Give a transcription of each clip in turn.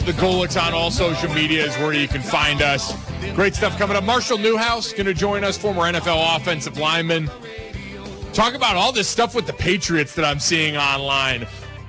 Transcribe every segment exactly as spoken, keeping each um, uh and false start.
The Golics on all social media is where you can find us. Great stuff coming up. Marshall Newhouse going to join us, former N F L offensive lineman. Talk about all this stuff with the Patriots that I'm seeing online.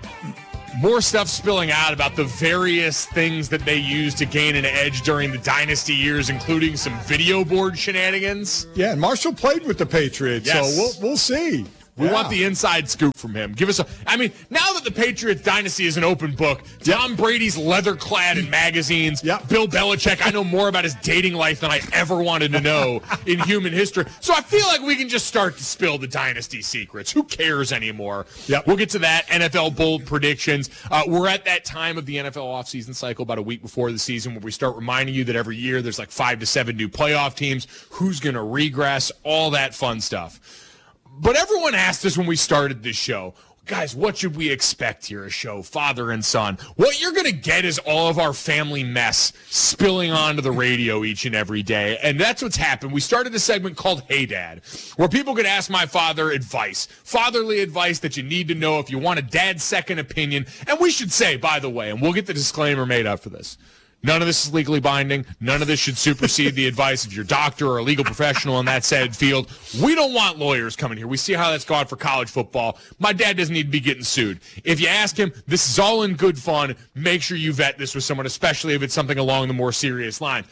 More stuff spilling out about the various things that they use to gain an edge during the dynasty years, including some video board shenanigans. Yeah, and Marshall played with the Patriots, yes. so we'll we'll see. We yeah. want the inside scoop from him. Give us a. I mean, now that the Patriots dynasty is an open book, Tom yep. Brady's leather-clad in magazines. Yep. Bill Belichick, I know more about his dating life than I ever wanted to know in human history. So I feel like we can just start to spill the dynasty secrets. Who cares anymore? Yep. We'll get to that. N F L bold predictions. Uh, we're at that time of the N F L offseason cycle, about a week before the season, where we start reminding you that every year there's like five to seven new playoff teams. Who's going to regress? All that fun stuff. But everyone asked us when we started this show, guys, what should we expect here, a show, father and son? What you're going to get is all of our family mess spilling onto the radio each and every day. And that's what's happened. We started a segment called Hey Dad, where people could ask my father advice, fatherly advice that you need to know if you want a dad's second opinion. And we should say, by the way, and we'll get the disclaimer made up for this, none of this is legally binding. None of this should supersede the advice of your doctor or a legal professional in that said field. We don't want lawyers coming here. We see how that's gone for college football. My dad doesn't need to be getting sued. If you ask him, this is all in good fun. Make sure you vet this with someone, especially if it's something along the more serious line.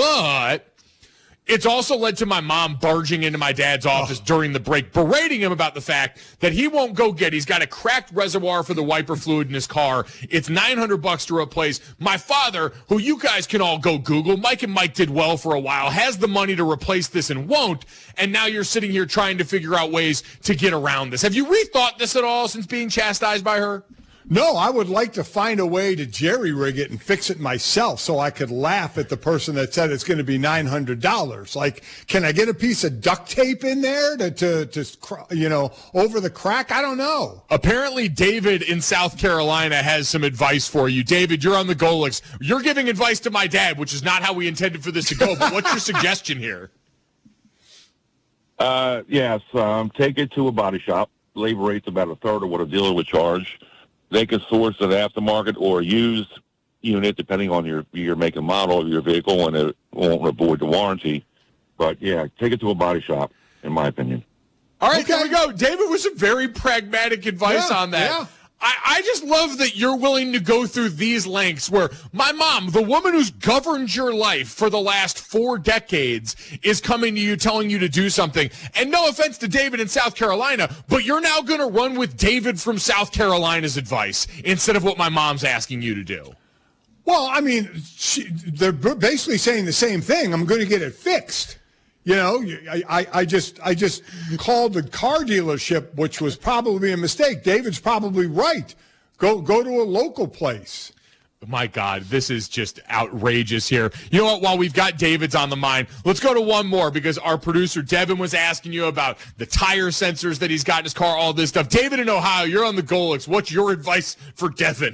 But it's also led to my mom barging into my dad's office oh. during the break, berating him about the fact that he won't go get. He's got a cracked reservoir for the wiper fluid in his car. It's nine hundred bucks to replace. My father, who you guys can all go Google, Mike and Mike did well for a while, has the money to replace this and won't. And now you're sitting here trying to figure out ways to get around this. Have you rethought this at all since being chastised by her? No, I would like to find a way to jerry-rig it and fix it myself so I could laugh at the person that said it's going to be nine hundred dollars. Like, can I get a piece of duct tape in there to, to, to, you know, over the crack? I don't know. Apparently, David in South Carolina has some advice for you. David, you're on the Golics. You're giving advice to my dad, which is not how we intended for this to go, but what's your suggestion here? Uh, yes, um, take it to a body shop. Labor rate's about a third of what a dealer would charge. They can source an aftermarket or a used unit, depending on your your make and model of your vehicle, and it won't avoid the warranty. But, yeah, take it to a body shop, in my opinion. All right, okay. There we go. David with some very pragmatic advice yeah, on that. Yeah. I, I just love that you're willing to go through these lengths where my mom, the woman who's governed your life for the last four decades, is coming to you telling you to do something. And no offense to David in South Carolina, but you're now going to run with David from South Carolina's advice instead of what my mom's asking you to do. Well, I mean, she, they're basically saying the same thing. I'm going to get it fixed. You know, I, I, I just I just called the car dealership, which was probably a mistake. David's probably right. Go go to a local place. My God, this is just outrageous here. You know what? While we've got David's on the mind, let's go to one more because our producer, Devin, was asking you about the tire sensors that he's got in his car, all this stuff. David in Ohio, you're on the Golics. What's your advice for Devin?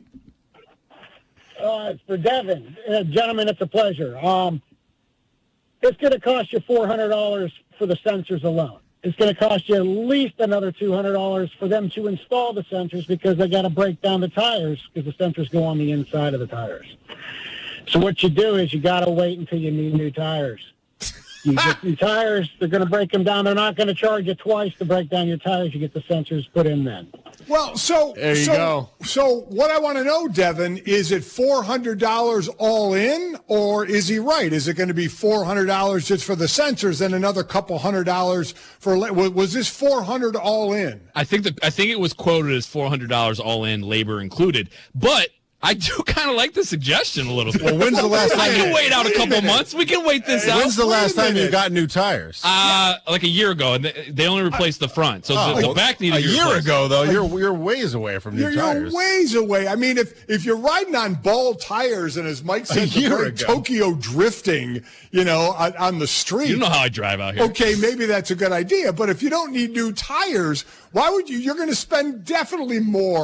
uh, for Devin, uh, gentlemen, it's a pleasure. Um, It's going to cost you four hundred dollars for the sensors alone. It's going to cost you at least another two hundred dollars for them to install the sensors because they got to break down the tires because the sensors go on the inside of the tires. So what you do is you got to wait until you need new tires. You get new tires, they're going to break them down. They're not going to charge you twice to break down your tires. You get the sensors put in then. Well, so there you so, go. So what I want to know, Devin, is it four hundred dollars all in, or is he right? Is it going to be four hundred dollars just for the sensors and another couple hundred dollars for? Was this four hundred dollars all in? I think that I think it was quoted as four hundred dollars all in, labor included, but I do kind of like the suggestion a little bit. Well, when's the last time? I can wait out a couple months. We can wait this hey, out. When's the last time you got new tires? Uh, like a year ago, and they, they only replaced the front, so oh, the, the back needed a to be year replaced. ago. Though you're you're ways away from new you're, tires. You're ways away. I mean, if if you're riding on ball tires, and as Mike said, year Tokyo drifting, you know, on, on the street. You know how I drive out here. Okay, maybe that's a good idea, but if you don't need new tires, why would you? You're going to spend definitely more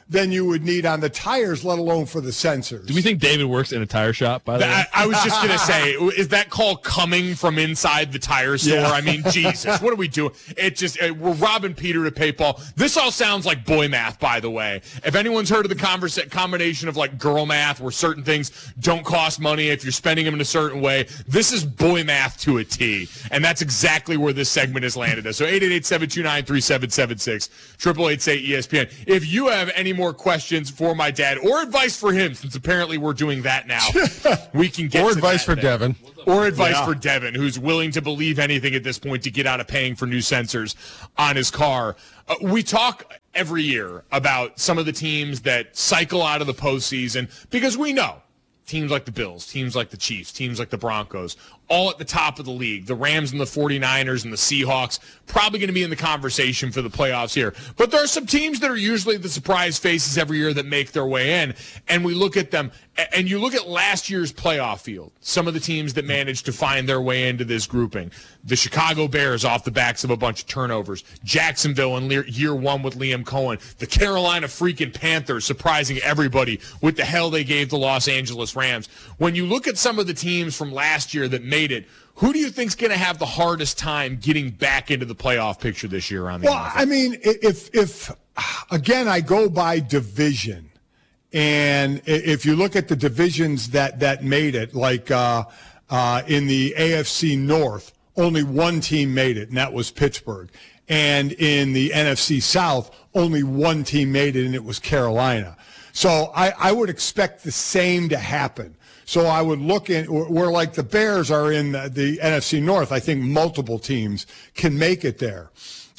than you would need on the tires, let alone for the sensors. Do we think David works in a tire shop, by the way? I, I was just going to say, is that call coming from inside the tire store? Yeah. I mean, Jesus, what are we doing? It just, uh, we're robbing Peter to pay Paul. This all sounds like boy math, by the way. If anyone's heard of the conversa- combination of like girl math, where certain things don't cost money if you're spending them in a certain way, this is boy math to a T. And that's exactly where this segment has landed us. So eight eight eight, seven two nine, three seven seven six, eight eight eight, say E S P N. If you have any more questions for my dad or advice for him, since apparently we're doing that now, we can get Or to advice that for then. Devin. Or advice Yeah. for Devin, who's willing to believe anything at this point to get out of paying for new sensors on his car. Uh, we talk every year about some of the teams that cycle out of the postseason because we know teams like the Bills, teams like the Chiefs, teams like the Broncos, all at the top of the league. The Rams and the 49ers and the Seahawks probably going to be in the conversation for the playoffs here. But there are some teams that are usually the surprise faces every year that make their way in. And we look at them, and you look at last year's playoff field, some of the teams that managed to find their way into this grouping. The Chicago Bears off the backs of a bunch of turnovers. Jacksonville in year one with Liam Cohen. The Carolina freaking Panthers surprising everybody with the hell they gave the Los Angeles Rams. When you look at some of the teams from last year that made it, who do you think's going to have the hardest time getting back into the playoff picture this year on the Well, N F L? I mean, if, if again, I go by division. And if you look at the divisions that, that made it, like uh, uh, in the A F C North, only one team made it, and that was Pittsburgh. And in the N F C South, only one team made it, and it was Carolina. So I, I would expect the same to happen. So I would look in where, like the Bears are in the, the N F C North. I think multiple teams can make it there.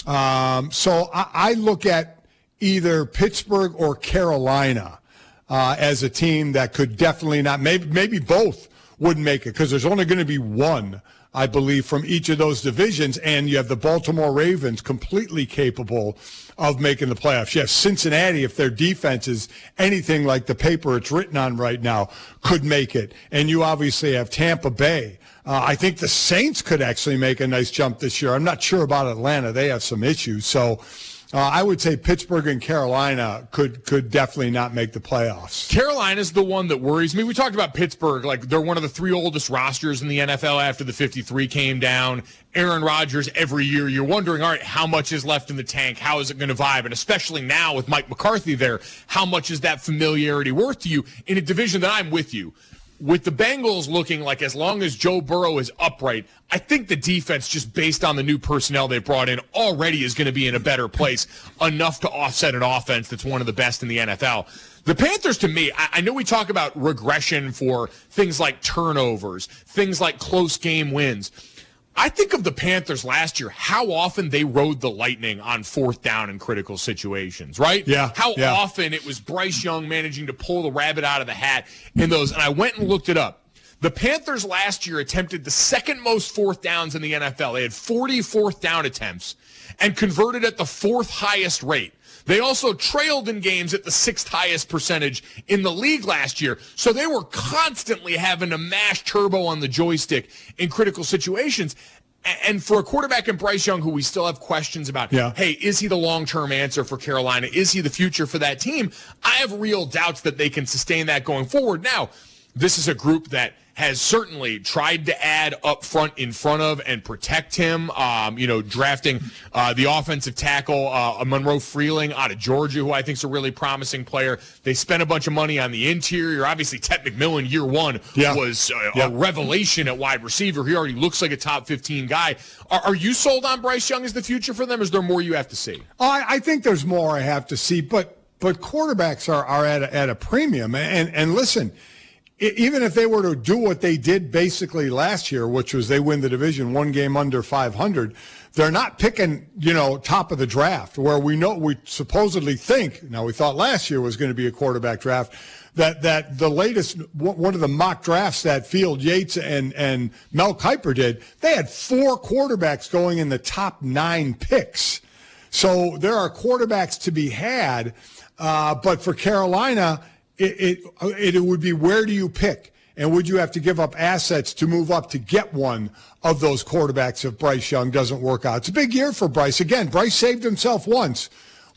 Um, so I, I look at either Pittsburgh or Carolina uh, as a team that could definitely not, maybe maybe both wouldn't make it because there's only going to be one, I believe, from each of those divisions, and you have the Baltimore Ravens completely capable of making the playoffs. You have Cincinnati, if their defense is anything like the paper it's written on right now, could make it. And you obviously have Tampa Bay. Uh, I think the Saints could actually make a nice jump this year. I'm not sure about Atlanta. They have some issues. So uh, I would say Pittsburgh and Carolina could could definitely not make the playoffs. Carolina's the one that worries me. We talked about Pittsburgh. Like, they're one of the three oldest rosters in the N F L after the fifty-three came down. Aaron Rodgers every year. You're wondering, all right, how much is left in the tank? How is it going to vibe? And especially now with Mike McCarthy there, how much is that familiarity worth to you in a division that I'm with you? With the Bengals looking like as long as Joe Burrow is upright, I think the defense, just based on the new personnel they brought in, already is going to be in a better place, enough to offset an offense that's one of the best in the N F L. The Panthers, to me, I, I know we talk about regression for things like turnovers, things like close game wins. I think of the Panthers last year, how often they rode the lightning on fourth down in critical situations, right? Yeah, How yeah. often it was Bryce Young managing to pull the rabbit out of the hat in those. And I went and looked it up. The Panthers last year attempted the second most fourth downs in the N F L. They had forty fourth down attempts and converted at the fourth highest rate. They also trailed in games at the sixth highest percentage in the league last year. So they were constantly having to mash turbo on the joystick in critical situations. And for a quarterback in Bryce Young, who we still have questions about, Yeah. hey, is he the long-term answer for Carolina? Is he the future for that team? I have real doubts that they can sustain that going forward. Now, this is a group that has certainly tried to add up front in front of and protect him, um, you know, drafting uh, the offensive tackle, uh, Monroe Freeling out of Georgia, who I think is a really promising player. They spent a bunch of money on the interior. Obviously, Ted McMillan, year one, Yeah. was uh, Yeah. a revelation at wide receiver. He already looks like a top fifteen guy. Are, are you sold on Bryce Young as the future for them, or is there more you have to see? I, I think there's more I have to see, but but quarterbacks are, are at, a, at a premium. And, and listen, e- even if they were to do what they did basically last year, which was they win the division one game under five hundred, they're not picking, you know, top of the draft where we know we supposedly think, now we thought last year was going to be a quarterback draft, that that the latest, one of the mock drafts that Field Yates and, and Mel Kiper did, they had four quarterbacks going in the top nine picks. So there are quarterbacks to be had, uh, but for Carolina, it, it it would be where do you pick? And would you have to give up assets to move up to get one of those quarterbacks if Bryce Young doesn't work out? It's a big year for Bryce. Again, Bryce saved himself once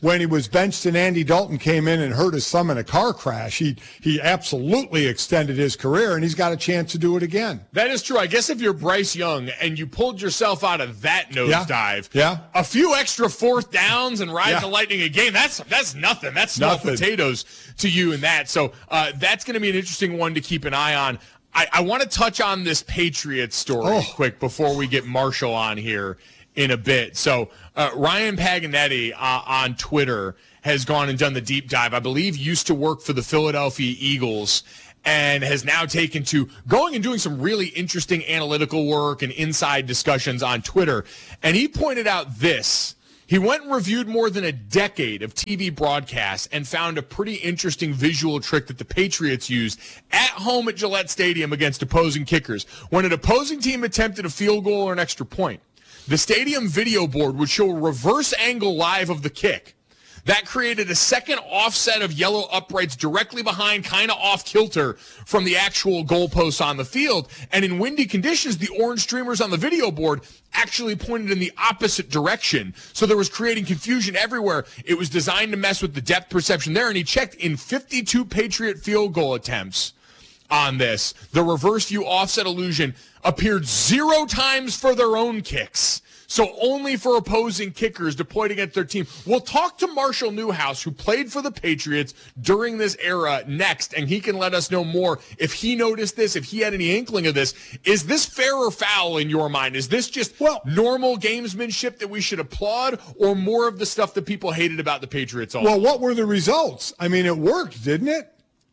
when he was benched and Andy Dalton came in and hurt his thumb in a car crash. He he absolutely extended his career, and he's got a chance to do it again. That is true. I guess if you're Bryce Young and you pulled yourself out of that nosedive, Yeah. Yeah. a few extra fourth downs and ride Yeah. the lightning again, that's that's nothing. That's small Nothing. potatoes to you in that. So uh, that's going to be an interesting one to keep an eye on. I, I want to touch on this Patriots story Oh. quick before we get Marshall on here in a bit. So uh, Ryan Paganetti uh, on Twitter has gone and done the deep dive. I believe used to work for the Philadelphia Eagles and has now taken to going and doing some really interesting analytical work and inside discussions on Twitter. And he pointed out this. He went and reviewed more than a decade of T V broadcasts and found a pretty interesting visual trick that the Patriots used at home at Gillette Stadium against opposing kickers. When an opposing team attempted a field goal or an extra point, the stadium video board would show a reverse angle live of the kick. That created a second offset of yellow uprights directly behind, kind of off kilter from the actual goalposts on the field. And in windy conditions, the orange streamers on the video board actually pointed in the opposite direction. So there was creating confusion everywhere. It was designed to mess with the depth perception there. And he checked in fifty-two Patriot field goal attempts on this. The reverse view offset illusion appeared zero times for their own kicks. So only for opposing kickers deployed against their team. We'll talk to Marshall Newhouse, who played for the Patriots during this era, next, and he can let us know more if he noticed this, if he had any inkling of this. Is this fair or foul in your mind? Is this just Well, normal gamesmanship that we should applaud, or more of the stuff that people hated about the Patriots? Well, what were the results? I mean, it worked, didn't it?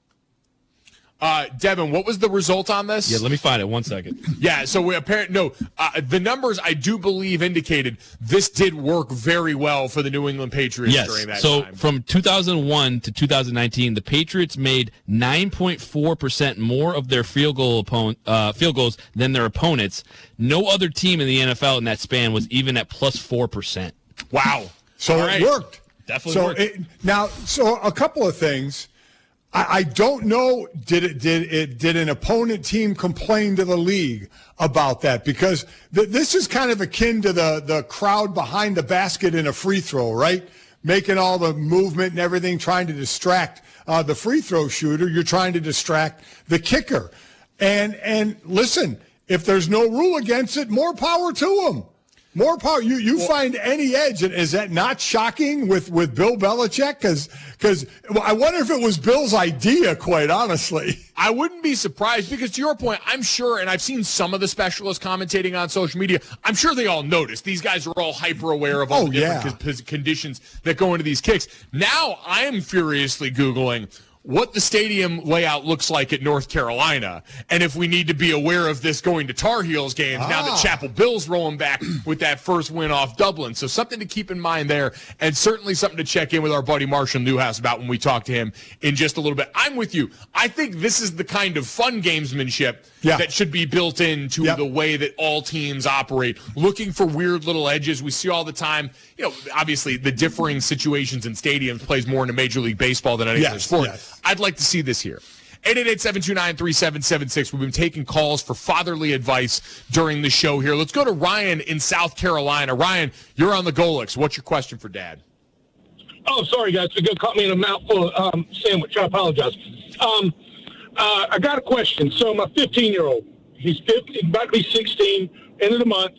Uh, Devin, what was the result on this? Yeah, let me find it. One second. Yeah, so we apparently, no, uh, the numbers I do believe indicated this did work very well for the New England Patriots Yes. during that So time. from two thousand one to two thousand nineteen, the Patriots made nine point four percent more of their field goal opponent, uh, field goals than their opponents. No other team in the N F L in that span was even at plus four percent. Wow. So All it right. worked. Definitely so worked. It, now, so a couple of things. I, I don't know. Did it? Did it? Did an opponent team complain to the league about that? Because th- this is kind of akin to the the crowd behind the basket in a free throw, right? Making all the movement and everything, trying to distract uh, the free throw shooter. You're trying to distract the kicker. And and listen, if there's no rule against it, more power to them. More power. You you well, find any edge. And is that not shocking with, with Bill Belichick? Because because well, I wonder if it was Bill's idea, quite honestly. I wouldn't be surprised because, to your point, I'm sure, and I've seen some of the specialists commentating on social media, I'm sure they all noticed. These guys are all hyper aware of all oh, the different yeah. co- conditions that go into these kicks. Now I am furiously Googling what the stadium layout looks like at North Carolina, and if we need to be aware of this going to Tar Heels games ah. now that Chapel Bill's rolling back with that first win off Dublin. So something to keep in mind there, and certainly something to check in with our buddy Marshall Newhouse about when we talk to him in just a little bit. I'm with you. I think this is the kind of fun gamesmanship yeah. that should be built into yep. the way that all teams operate, looking for weird little edges. We see all the time, you know, obviously the differing situations in stadiums plays more into Major League Baseball than any yes, other sport. Yes. I'd like to see this here. eight eight eight, seven two nine, three seven seven six. We've been taking calls for fatherly advice during the show here. Let's go to Ryan in South Carolina. Ryan, you're on the Golix. What's your question for Dad? Oh, sorry, guys. You caught me in a mouthful of um, sandwich. I apologize. Um, uh, I got a question. So my fifteen-year-old, he's fifteen, about to be sixteen, end of the month.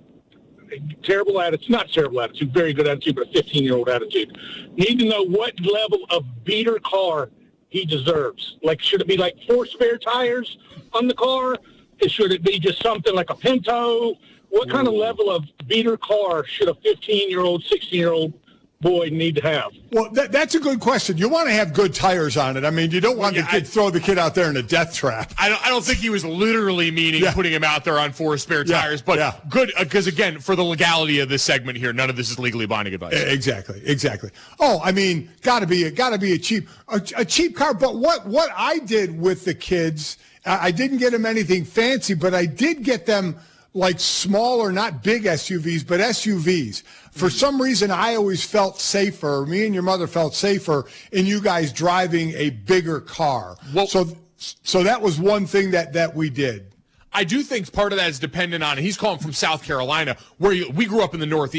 Terrible attitude, not terrible attitude, very good attitude, but a fifteen-year-old attitude. Need to know what level of beater car he deserves. Like, should it be like four spare tires on the car? Should it be just something like a Pinto? What kind of level of beater car should a fifteen-year-old, sixteen-year-old boy need to have? Well, that, that's a good question. You want to have good tires on it. I mean, you don't want well, yeah, the kid I, throw the kid out there in a death trap. I don't, I don't think he was literally meaning yeah. putting him out there on four spare yeah. tires, but yeah. good, because uh, again, for the legality of this segment here, none of this is legally binding advice. Exactly, exactly. Oh, I mean, gotta be, a, gotta be a cheap, a, a cheap car. But what, what I did with the kids, I, I didn't get them anything fancy, but I did get them like smaller, not big S U Vs, but S U Vs. For some reason, I always felt safer, me and your mother felt safer in you guys driving a bigger car. Well, so so that was one thing that, that we did. I do think part of that is dependent on, he's calling from South Carolina, where you, we grew up in the Northeast.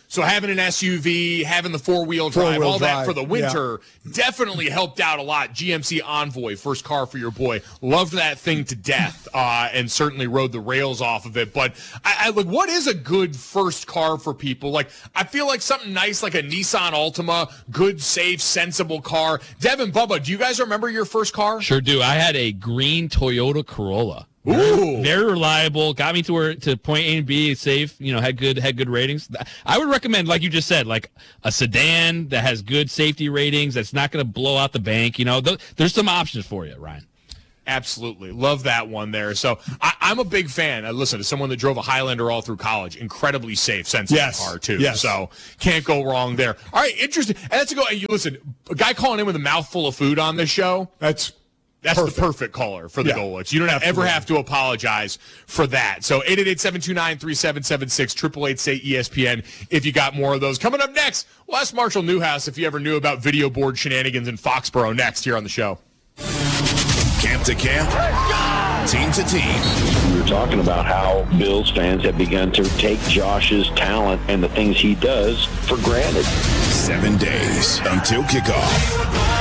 So having an S U V, having the four-wheel drive, Four-wheel all that drive, for the winter definitely helped out a lot. G M C Envoy, first car for your boy. Loved that thing to death, uh, and certainly rode the rails off of it. But I, I like, what is a good first car for people? Like, I feel like something nice like a Nissan Altima, good, safe, sensible car. Devin, Bubba, do you guys remember your first car? Sure do. I had a green Toyota Corolla. Ooh. Very reliable. Got me to where to point A and B, safe. You know, had good had good ratings. I would recommend, like you just said, like a sedan that has good safety ratings. That's not going to blow out the bank. You know, th- there's some options for you, Ryan. Absolutely. Love that one there. So I, I'm a big fan. I listen to someone that drove a Highlander all through college. Incredibly safe, sensitive Yes. car, too. Yes. So can't go wrong there. All right, interesting. And that's a go. You listen, a guy calling in with a mouthful of food on this show. That's That's perfect. the perfect caller for the Yeah, Golwich. You don't have, ever absolutely. have to apologize for that. So eight eight eight, seven two nine, three seven seven six, eight eight eight, say E S P N if you got more of those. Coming up next, we'll ask Marshall Newhouse if he ever knew about video board shenanigans in Foxborough next here on the show. Camp to camp, team to team. We were talking about how Bills fans have begun to take Josh's talent and the things he does for granted. Seven days until kickoff.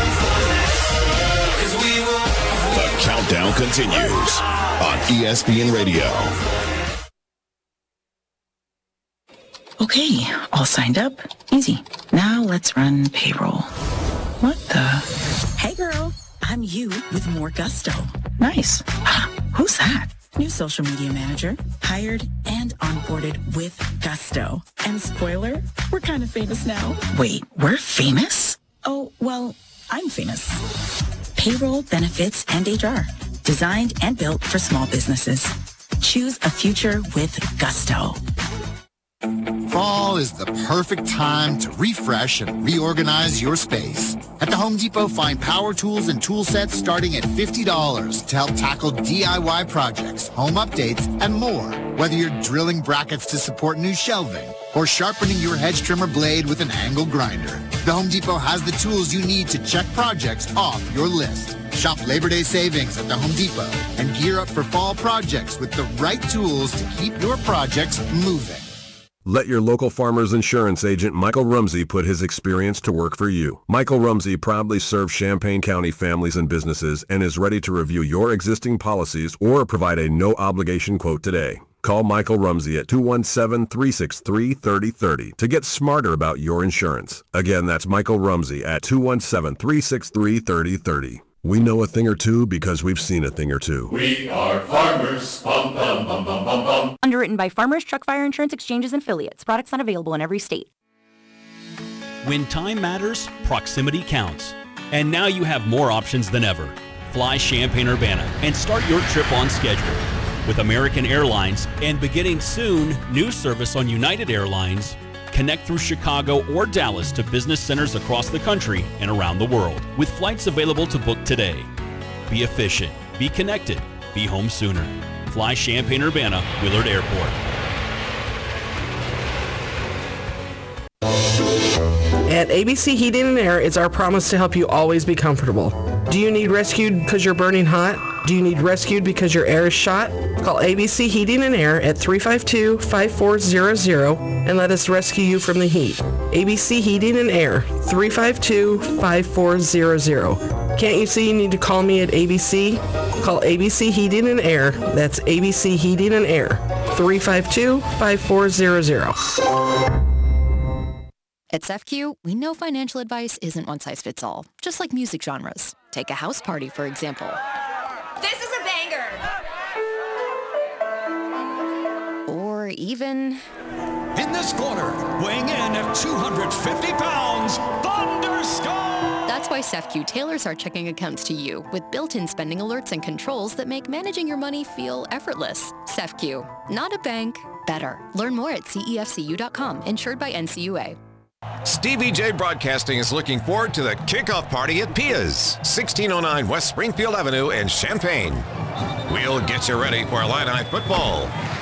The countdown continues on E S P N Radio. Okay, all signed up. Easy. Now let's run payroll. What the? Hey girl, I'm you with more gusto. Nice. Who's that? New social media manager. Hired and onboarded with gusto. And spoiler, we're kind of famous now. Wait, we're famous? Oh, well, I'm famous. Payroll, benefits, and H R. Designed and built for small businesses. Choose a future with gusto. Fall is the perfect time to refresh and reorganize your space. At the Home Depot, find power tools and tool sets starting at fifty dollars to help tackle D I Y projects, home updates, and more. Whether you're drilling brackets to support new shelving or sharpening your hedge trimmer blade with an angle grinder, the Home Depot has the tools you need to check projects off your list. Shop Labor Day savings at the Home Depot and gear up for fall projects with the right tools to keep your projects moving. Let your local Farmers Insurance agent Michael Rumsey put his experience to work for you. Michael Rumsey proudly serves Champaign County families and businesses and is ready to review your existing policies or provide a no-obligation quote today. Call Michael Rumsey at two one seven, three six three, three zero three zero to get smarter about your insurance. Again, that's Michael Rumsey at two one seven, three six three, three zero three zero. We know a thing or two because we've seen a thing or two. We are farmers. Bum, bum, bum, bum, bum, bum. Underwritten by Farmers Truck Fire Insurance Exchanges and Affiliates. Products not available in every state. When time matters, proximity counts. And now you have more options than ever. Fly Champaign-Urbana and start your trip on schedule. With American Airlines and beginning soon, new service on United Airlines, connect through Chicago or Dallas to business centers across the country and around the world, with flights available to book today. Be efficient, be connected, be home sooner. Fly Champaign-Urbana, Willard Airport. At A B C Heating and Air, it's our promise to help you always be comfortable. Do you need rescued because you're burning hot? Do you need rescued because your air is shot? Call A B C Heating and Air at three five two, five four zero zero and let us rescue you from the heat. A B C Heating and Air, three five two, five four zero zero. Can't you see you need to call me at A B C? Call A B C Heating and Air. That's A B C Heating and Air, three five two, five four zero zero. At S E F Q, we know financial advice isn't one size fits all, just like music genres. Take a house party, for example. This is a banger! Or even... In this corner, weighing in at two hundred fifty pounds, Thunder Scott! That's why S E F Q tailors our checking accounts to you with built-in spending alerts and controls that make managing your money feel effortless. S E F Q, not a bank, better. Learn more at C E F C U dot com, insured by N C U A. Stevie J Broadcasting is looking forward to the kickoff party at Pia's, sixteen oh nine West Springfield Avenue in Champaign. We'll get you ready for Illini football.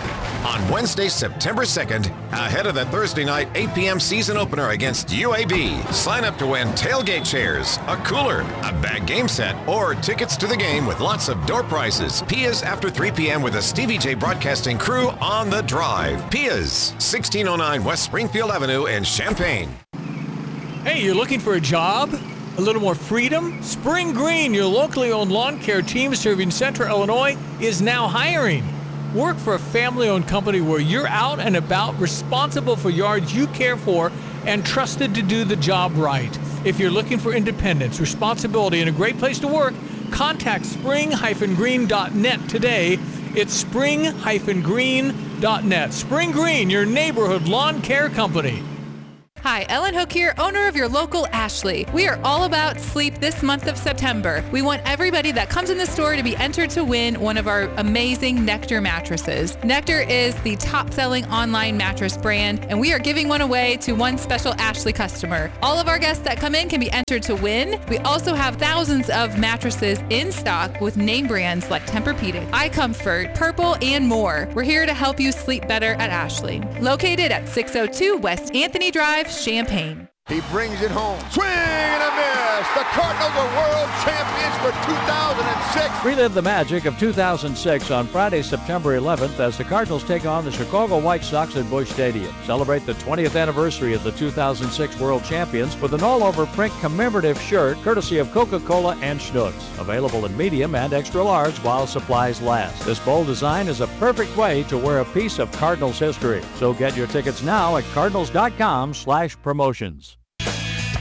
on Wednesday, September second, ahead of the Thursday night eight p.m. season opener against U A B. Sign up to win tailgate chairs, a cooler, a bag game set, or tickets to the game with lots of door prizes. Pia's after three p.m. with the Stevie J Broadcasting crew on the drive. Pia's, sixteen oh nine West Springfield Avenue in Champaign. Hey, you're looking for a job? A little more freedom? Spring Green, your locally owned lawn care team serving Central Illinois, is now hiring. Work for a family-owned company where you're out and about, responsible for yards you care for, and trusted to do the job right. If you're looking for independence, responsibility, and a great place to work, contact spring dash green dot net today. It's spring dash green dot net. Spring Green, your neighborhood lawn care company. Hi, Ellen Hook here, owner of your local Ashley. We are all about sleep this month of September. We want everybody that comes in the store to be entered to win one of our amazing Nectar mattresses. Nectar is the top-selling online mattress brand, and we are giving one away to one special Ashley customer. All of our guests that come in can be entered to win. We also have thousands of mattresses in stock with name brands like Tempur-Pedic, iComfort, Purple, and more. We're here to help you sleep better at Ashley. Located at six oh two West Anthony Drive, Champaign. He brings it home. Swing and a miss. The Cardinals are world champions for two thousand six. Relive the magic of two thousand six on Friday, September eleventh as the Cardinals take on the Chicago White Sox at Busch Stadium. Celebrate the twentieth anniversary of the two thousand six world champions with an all-over print commemorative shirt courtesy of Coca-Cola and Schnucks. Available in medium and extra large while supplies last. This bold design is a perfect way to wear a piece of Cardinals history. So get your tickets now at cardinals dot com slash promotions.